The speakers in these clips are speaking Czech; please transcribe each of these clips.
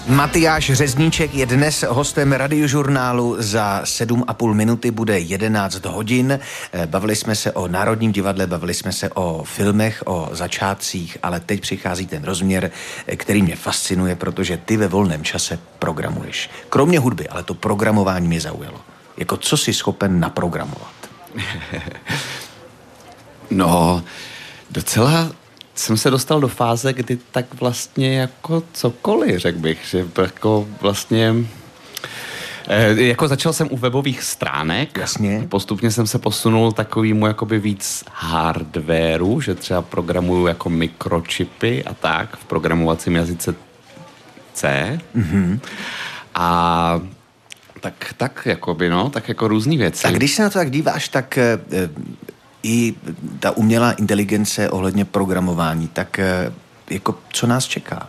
Matyáš Řezníček je dnes hostem Radiožurnálu. Za 7,5 minuty bude 11 hodin. Bavili jsme se o Národním divadle, bavili jsme se o filmech, o začátcích, ale teď přichází ten rozměr, který mě fascinuje, protože ty ve volném čase programuješ. Kromě hudby, ale to programování mě zaujalo. Jako co jsi schopen naprogramovat? No, docela jsem se dostal do fáze, kdy tak vlastně jako cokoliv, řekl bych, že jako vlastně jako začal jsem u webových stránek. Jasně. Postupně jsem se posunul takovýmu jakoby víc hardwareu, že třeba programuju jako mikročipy a tak v programovacím jazyce C. Mm-hmm. A tak jakoby, no, tak jako různý věci. A když se na to tak díváš, tak i ta umělá inteligence ohledně programování, tak jako co nás čeká?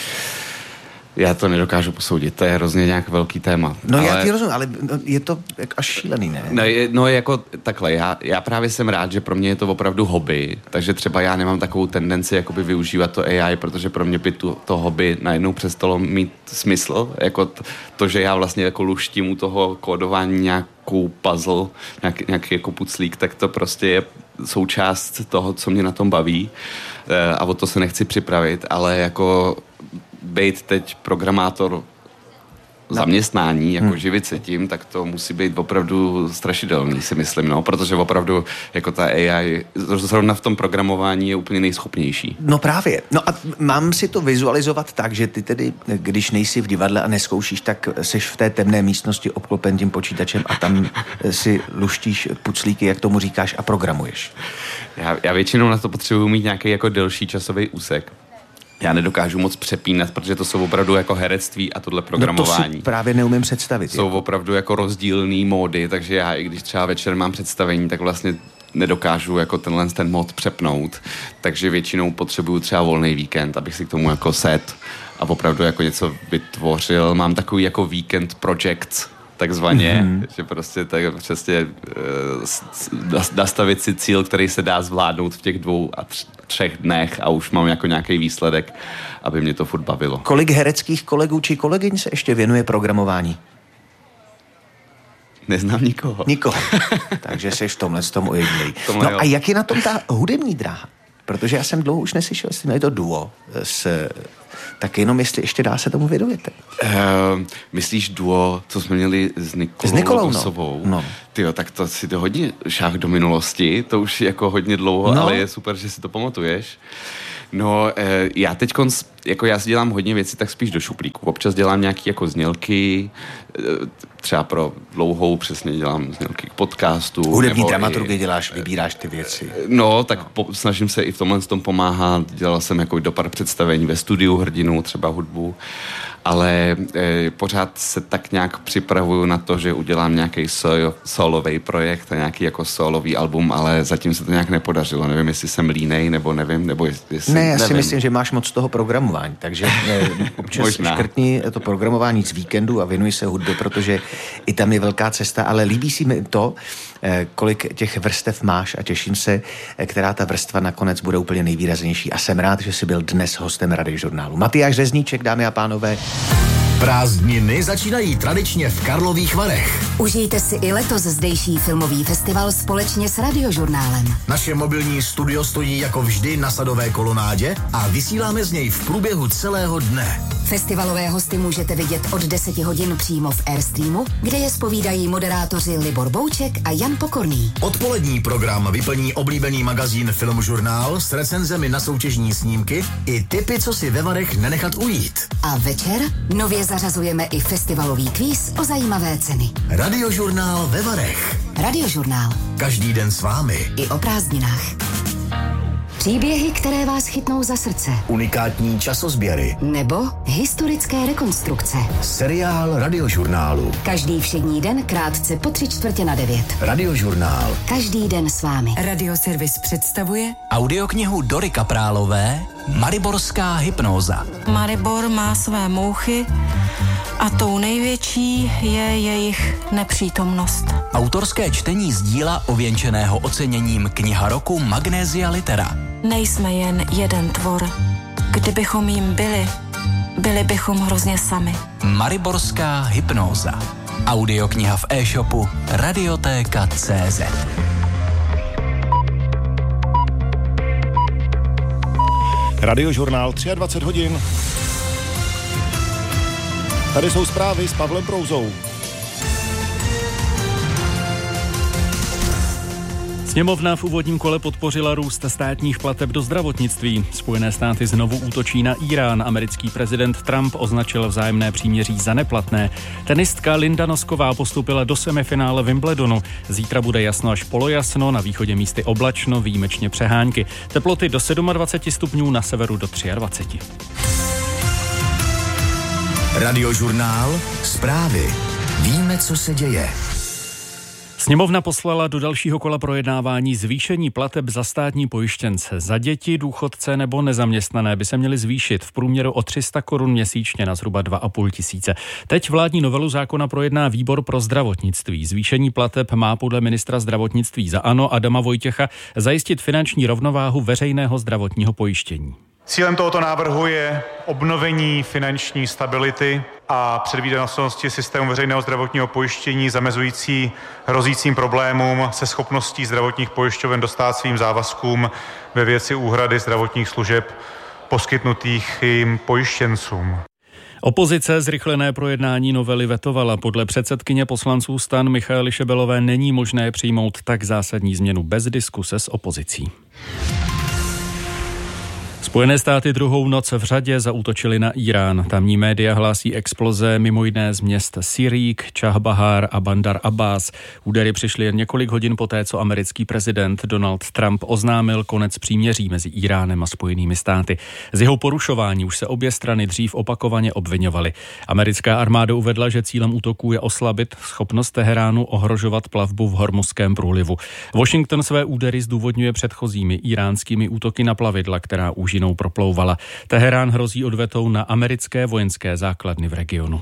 Já to nedokážu posoudit, to je hrozně nějak velký téma. No ale já ti rozumím, ale je to až šílený, ne? No jako takhle, já právě jsem rád, že pro mě je to opravdu hobby, takže třeba já nemám takovou tendenci jakoby využívat to AI, protože pro mě by to hobby najednou přestalo mít smysl, jako to, že já vlastně jako luštím u toho kódování nějakou puzzle, nějaký jako puclík, tak to prostě je součást toho, co mě na tom baví a o to se nechci připravit, ale jako být teď programátor zaměstnání, jako živit se tím, tak to musí být opravdu strašidelný, si myslím, no, protože opravdu jako ta AI zrovna v tom programování je úplně nejschopnější. No právě. No a mám si to vizualizovat tak, že ty tedy, když nejsi v divadle a neskoušíš, tak seš v té temné místnosti obklopen tím počítačem a tam si luštíš puclíky, jak tomu říkáš, a programuješ. Já většinou na to potřebuji mít nějaký jako delší časový úsek. Já nedokážu moc přepínat, protože to jsou opravdu jako herectví a tohle programování. No to si právě neumím představit. Jsou opravdu jako rozdílný módy, takže já, i když třeba večer mám představení, tak vlastně nedokážu jako ten mód přepnout. Takže většinou potřebuju třeba volný víkend, abych si k tomu jako set a opravdu jako něco vytvořil. Mám takový jako weekend project, takzvaně, že prostě tak přesně nastavit si cíl, který se dá zvládnout v těch 2 a 3 dnech a už mám jako nějaký výsledek, aby mě to furt bavilo. Kolik hereckých kolegů či kolegyň se ještě věnuje programování? Neznám nikoho. Nikoho. Takže jsi v tomhle tom ojedinělý. No a jak je na tom ta hudební dráha? Protože já jsem dlouho už neslyšel, jestli měli to duo tak jenom jestli ještě dá se tomu vědovět. Myslíš duo, co jsme měli s Nikolou Kosovou? No. Tyjo, tak to si to hodně šáh do minulosti, to už je jako hodně dlouho, ale je super, že si to pamatuješ. No, já teďkonc, jako já si dělám hodně věcí, tak spíš do šuplíku. Občas dělám nějaký jako znělky, třeba pro dlouhou přesně dělám znělky k podcastu. Hudební dramaturgy děláš, vybíráš ty věci. No, tak snažím se i v tomhle tom pomáhat. Dělal jsem jako do pár představení ve studiu Hrdinu, třeba hudbu, ale pořád se tak nějak připravuju na to, že udělám nějaký solový projekt a nějaký jako solový album, ale zatím se to nějak nepodařilo. Nevím, jestli jsem línej, nebo nevím, nebo jestli... Ne, já si myslím, že máš moc toho programování, takže občas škrtni to programování z víkendu a věnuj se hudbě, protože i tam je velká cesta, ale líbí si mi to, kolik těch vrstev máš a těším se, která ta vrstva nakonec bude úplně nejvýraznější a jsem rád, že jsi byl dnes hostem Radiožurnálu. Matyáš Řezníček, dámy a pánové. Prázdniny začínají tradičně v Karlových Varech. Užijte si i letos zdejší filmový festival společně s Radiožurnálem. Naše mobilní studio stojí jako vždy na Sadové kolonádě a vysíláme z něj v průběhu celého dne. Festivalové hosty můžete vidět od 10 hodin přímo v Airstreamu, kde je zpovídají moderátoři Libor Bouček a Jan Pokorný. Odpolední program vyplní oblíbený magazín Filmžurnál s recenzemi na soutěžní snímky i tipy, co si ve Varech nenechat ujít. A večer nově zařazujeme i festivalový kvíz o zajímavé ceny. Radiožurnál ve Varech. Radiožurnál. Každý den s vámi. I o prázdninách. Příběhy, které vás chytnou za srdce. Unikátní časozběry. Nebo historické rekonstrukce. Seriál Radiožurnálu. Každý všední den krátce po 8:45. Radiožurnál. Každý den s vámi. Radioservis představuje audioknihu Dory Kaprálové Mariborská hypnóza. Maribor má své mouchy a tou největší je jejich nepřítomnost. Autorské čtení z díla ověnčeného oceněním Kniha roku Magnesia Litera. Nejsme jen jeden tvor. Kdybychom jim byli, byli bychom hrozně sami. Mariborská hypnóza. Audiokniha v e-shopu Radiotéka.cz. Radiožurnál 23 hodin. Tady jsou zprávy s Pavlem Prouzou. Sněmovna v úvodním kole podpořila růst státních plateb do zdravotnictví. Spojené státy znovu útočí na Irán. Americký prezident Trump označil vzájemné příměří za neplatné. Tenistka Linda Nosková postupila do semifinále Wimbledonu. Zítra bude jasno až polojasno, na východě místy oblačno, výjimečně přehánky. Teploty do 27 stupňů, na severu do 23. Radiožurnál, zprávy. Víme, co se děje. Sněmovna poslala do dalšího kola projednávání zvýšení plateb za státní pojištěnce. Za děti, důchodce nebo nezaměstnané by se měly zvýšit v průměru o 300 korun měsíčně na zhruba 2,5 tisíce. Teď vládní novelu zákona projedná výbor pro zdravotnictví. Zvýšení plateb má podle ministra zdravotnictví za ANO Adama Vojtěcha zajistit finanční rovnováhu veřejného zdravotního pojištění. Cílem tohoto návrhu je obnovení finanční stability a předvídatelnosti systému veřejného zdravotního pojištění zamezující hrozícím problémům se schopností zdravotních pojišťoven dostát svým závazkům ve věci úhrady zdravotních služeb poskytnutých jim pojištěncům. Opozice zrychlené projednání novely vetovala. Podle předsedkyně poslanců STAN Michaely Šebelové není možné přijmout tak zásadní změnu bez diskuse s opozicí. Spojené státy druhou noc v řadě zaútočily na Irán. Tamní média hlásí exploze mimo jiné z měst Sirík, Čahbahar a Bandar Abbas. Údery přišly jen několik hodin poté, co americký prezident Donald Trump oznámil konec příměří mezi Iránem a Spojenými státy. Z jeho porušování už se obě strany dřív opakovaně obviňovaly. Americká armáda uvedla, že cílem útoků je oslabit schopnost Teheránu ohrožovat plavbu v Hormuzském průlivu. Washington své údery zdůvodňuje předchozími iránskými útoky na plavidla, která úžinou proplouvala. Teherán hrozí odvetou na americké vojenské základny v regionu.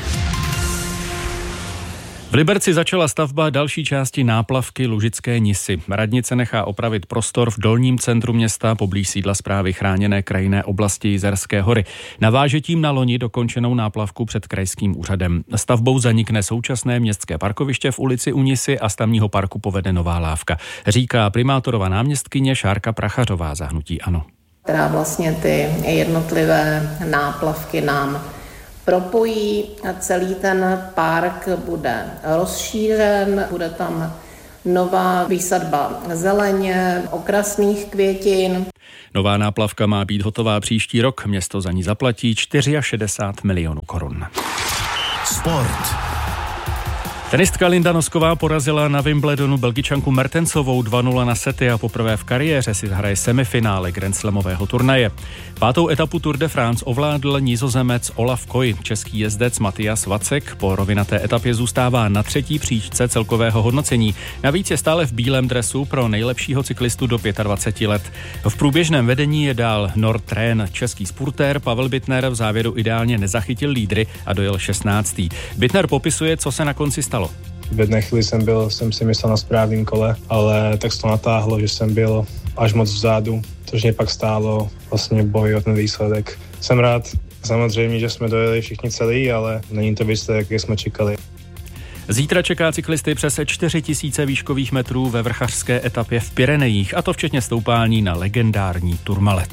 V Liberci začala stavba další části náplavky Lužické Nisy. Radnice nechá opravit prostor v dolním centru města poblíž sídla správy chráněné krajinné oblasti Jizerské hory. Naváže tím na loni dokončenou náplavku před krajským úřadem. Stavbou zanikne současné městské parkoviště v ulici u Nisy a z tamního parku povede nová lávka, říká primátorova náměstkyně Šárka Prachařová za hnutí ANO. Která vlastně ty jednotlivé náplavky nám propojí. Celý ten park bude rozšířen, bude tam nová výsadba zeleně, okrasných květin. Nová náplavka má být hotová příští rok. Město za ní zaplatí 64 milionů korun. Sport. Tenistka Linda Nosková porazila na Wimbledonu Belgičanku Mertensovou 2-0 na sety a poprvé v kariéře si hraje semifinále grandslamového turnaje. Pátou etapu Tour de France ovládl Nizozemec Olaf Koy. Český jezdec Matyas Vacek po rovinaté etapě zůstává na 3. příčce celkového hodnocení. Navíc je stále v bílém dresu pro nejlepšího cyklistu do 25 let. V průběžném vedení je dál Nordtren. Český spurtér Pavel Bittner v závěru ideálně nezachytil lídry a dojel 16. Bittner popisuje, co se na konci stalo. V jedné chvíli jsem si myslel na správném kole, ale tak se to natáhlo, že jsem byl až moc vzadu, což mě pak stálo vlastně boj o ten výsledek. Jsem rád, samozřejmě, že jsme dojeli všichni celý, ale není to výsledek, jak jsme čekali. Zítra čeká cyklisty přes 4000 výškových metrů ve vrchařské etapě v Pyrenejích, a to včetně stoupání na legendární Tourmalet.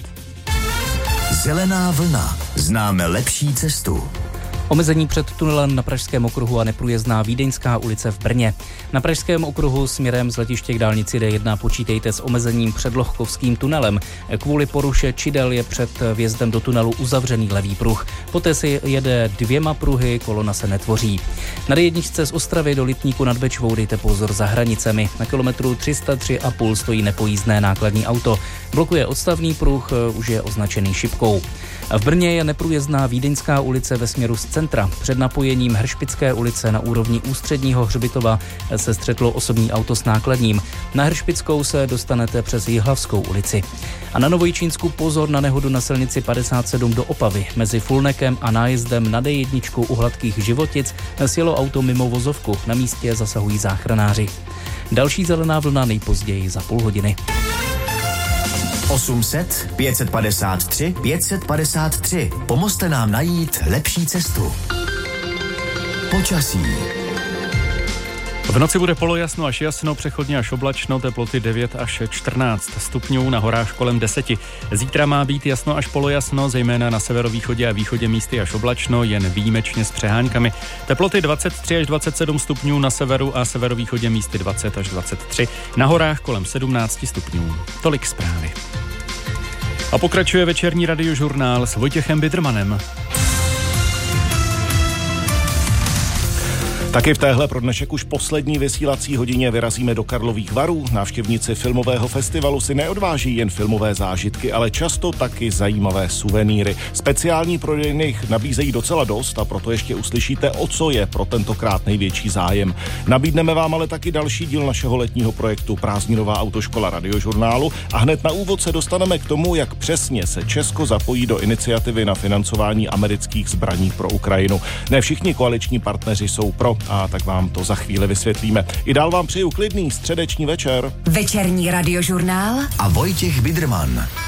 Zelená vlna. Známe lepší cestu. Omezení před tunelem na Pražském okruhu a neprůjezdná Vídeňská ulice v Brně. Na Pražském okruhu směrem z letiště k dálnici D1 počítejte s omezením před Lohkovským tunelem. Kvůli poruše čidel je před vjezdem do tunelu uzavřený levý pruh. Poté se jede 2 pruhy, kolona se netvoří. Na D1 z Ostravy do Lipníku nad Bečvou dejte pozor za hranicemi. Na kilometru 303,5 stojí nepojízdné nákladní auto. Blokuje odstavný pruh, už je označený šipkou. V Brně je neprůjezdná Vídeňská ulice ve směru z centra. Před napojením Hršpické ulice na úrovni Ústředního hřbitova se střetlo osobní auto s nákladním. Na Hršpickou se dostanete přes Jihlavskou ulici. A na Novojičínsku pozor na nehodu na silnici 57 do Opavy. Mezi Fulnekem a nájezdem na D1 u Hladkých Životic sjelo auto mimo vozovku. Na místě zasahují záchranáři. Další zelená vlna nejpozději za půl hodiny. 800 553 553. Pomozte nám najít lepší cestu. Počasí. V noci bude polojasno až jasno, přechodně až oblačno, teploty 9 až 14 stupňů, na horách kolem 10. Zítra má být jasno až polojasno, zejména na severovýchodě a východě místy až oblačno, jen výjimečně s přeháňkami. Teploty 23 až 27 stupňů na severu a severovýchodě místy 20 až 23. Na horách kolem 17 stupňů. Tolik zprávy. A pokračuje večerní radiožurnál s Vojtěchem Bidrmanem. Taky v téhle pro dnešek už poslední vysílací hodině vyrazíme do Karlových Varů. Návštěvníci filmového festivalu si neodváží jen filmové zážitky, ale často taky zajímavé suvenýry. Speciální prodejny jich nabízejí docela dost a proto ještě uslyšíte, o co je pro tentokrát největší zájem. Nabídneme vám ale taky další díl našeho letního projektu Prázdninová autoškola radiožurnálu a hned na úvod se dostaneme k tomu, jak přesně se Česko zapojí do iniciativy na financování amerických zbraní pro Ukrajinu. Ne všichni koaliční partneři jsou pro, a tak vám to za chvíli vysvětlíme. I dál vám přeju klidný středeční večer. Večerní radiožurnál a Vojtěch Bidrman.